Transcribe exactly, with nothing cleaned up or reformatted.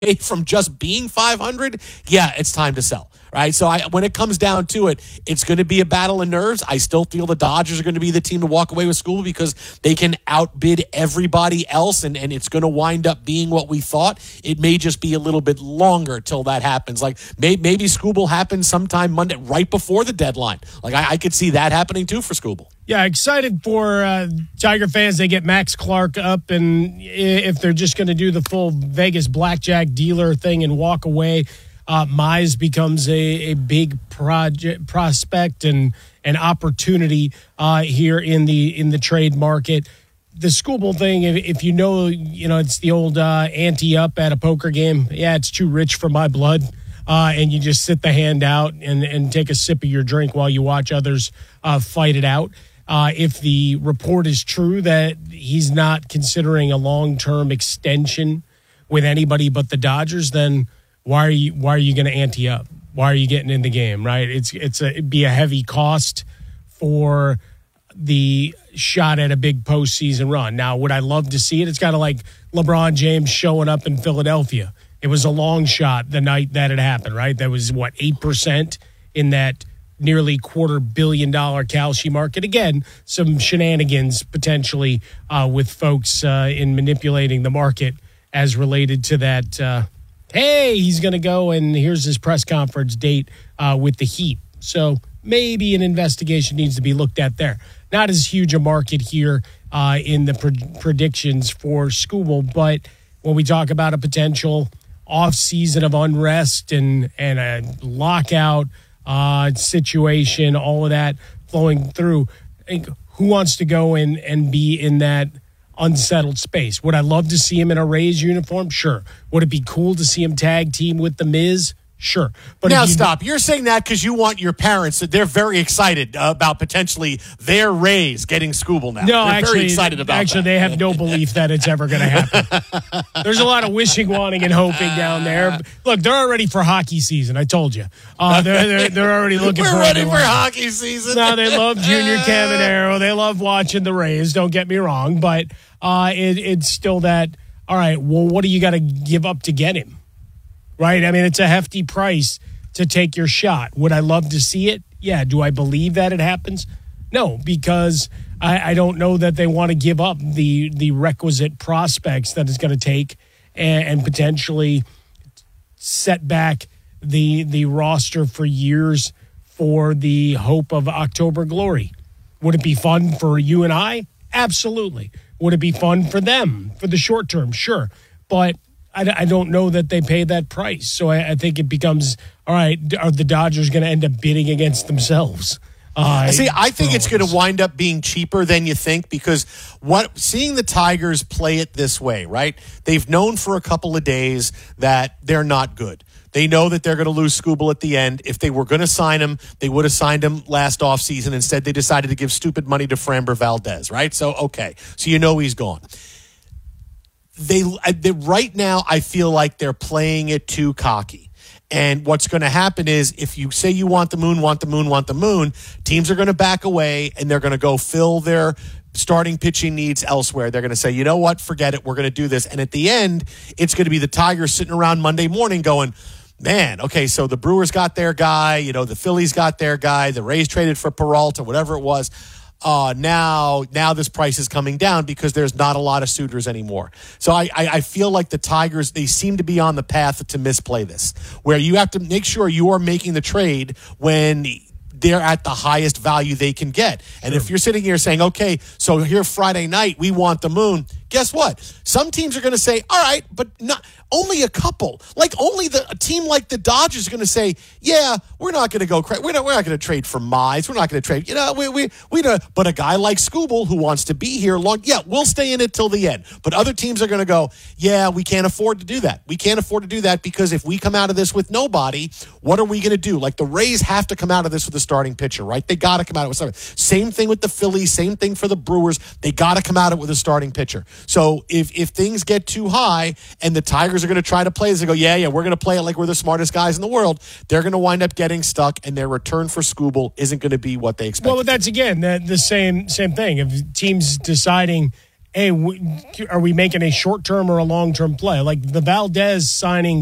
from just being five hundred, yeah, it's time to sell. Right. So I, when it comes down to it, it's going to be a battle of nerves. I still feel the Dodgers are going to be the team to walk away with Skubal because they can outbid everybody else, and, and it's going to wind up being what we thought. It may just be a little bit longer till that happens. Like may, maybe Skubal happens sometime Monday, right before the deadline. Like I, I could see that happening too for Skubal. Yeah, excited for uh, Tiger fans. They get Max Clark up, and if they're just going to do the full Vegas blackjack dealer thing and walk away, Uh, Mize becomes a, a big project prospect and an opportunity uh, here in the in the trade market. The Skubal thing, if, if you know, you know, it's the old uh, ante up at a poker game. Yeah, it's too rich for my blood, uh, and you just sit the hand out and and take a sip of your drink while you watch others uh, fight it out. Uh, if the report is true that he's not considering a long-term extension with anybody but the Dodgers, then Why are you why are you going to ante up? Why are you getting in the game, right? It's it's a it'd be a heavy cost for the shot at a big postseason run. Now, would I love to see it? It's kind of like LeBron James showing up in Philadelphia. It was a long shot the night that it happened, right? That was what, eight percent in that nearly quarter billion dollar Kalshi market. Again, some shenanigans potentially uh, with folks uh, in manipulating the market as related to that. Uh, Hey, he's going to go, and here's his press conference date uh, with the Heat. So maybe an investigation needs to be looked at there. Not as huge a market here uh, in the pre- predictions for Skubal, but when we talk about a potential off-season of unrest and, and a lockout uh, situation, all of that flowing through, I think who wants to go in and be in that unsettled space? Would I love to see him in a Rays uniform? Sure. Would it be cool to see him tag team with the Miz? Sure. But now you, stop. You're saying that because you want your parents, that they're very excited about potentially their Rays getting Skubal now. No, they're actually, very excited about actually that. They have no belief that it's ever going to happen. There's a lot of wishing, wanting, and hoping down there. Look, they're all ready for hockey season. I told you. Uh, they're, they're they're already looking We're for. We're ready everyone. for hockey season. No, they love Junior Caminero. They love watching the Rays. Don't get me wrong, but uh, it, it's still that. All right. Well, what do you got to give up to get him? Right. I mean, it's a hefty price to take your shot. Would I love to see it? Yeah. Do I believe that it happens? No, because I, I don't know that they want to give up the the requisite prospects that it's going to take and, and potentially set back the the roster for years for the hope of October glory. Would it be fun for you and I? Absolutely. Would it be fun for them for the short term? Sure. But I, I don't know that they pay that price. So I, I think it becomes, all right, are the Dodgers going to end up bidding against themselves? Uh, See, I think it's going to wind up being cheaper than you think because what seeing the Tigers play it this way, right? They've known for a couple of days that they're not good. They know that they're going to lose Skubal at the end. If they were going to sign him, they would have signed him last offseason. Instead, they decided to give stupid money to Framber Valdez, right? So, okay. So you know he's gone. They, they right now, I feel like they're playing it too cocky. And what's going to happen is if you say you want the moon, want the moon, want the moon, teams are going to back away and they're going to go fill their starting pitching needs elsewhere. They're going to say, you know what, forget it. We're going to do this. And at the end, it's going to be the Tigers sitting around Monday morning going, man, okay, so the Brewers got their guy, you know, the Phillies got their guy, the Rays traded for Peralta, whatever it was. Uh, now, now this price is coming down because there's not a lot of suitors anymore. So I, I, I feel like the Tigers, they seem to be on the path to misplay this, where you have to make sure you are making the trade when they're at the highest value they can get. And sure. If you're sitting here saying, okay, so here Friday night, we want the moon. Guess what? Some teams are going to say, all right, but not only a couple. Like only the a team like the Dodgers are going to say, yeah, we're not going to go crazy. We're not, we're not going to trade for Mize. We're not going to trade, you know, we, we, we don't. But a guy like Skubal who wants to be here long, yeah, we'll stay in it till the end. But other teams are going to go, yeah, we can't afford to do that. We can't afford to do that because if we come out of this with nobody, what are we going to do? Like the Rays have to come out of this with a starting pitcher, right? They got to come out with something. Same thing with the Phillies. Same thing for the Brewers. They got to come out of it with a starting pitcher. So if if things get too high and the Tigers are going to try to play this, they go, yeah, yeah, we're going to play it like we're the smartest guys in the world. They're going to wind up getting stuck, and their return for Skubal isn't going to be what they expect. Well, that's again the, the same same thing. If teams deciding hey, w- are we making a short term or a long term play? Like the Valdez signing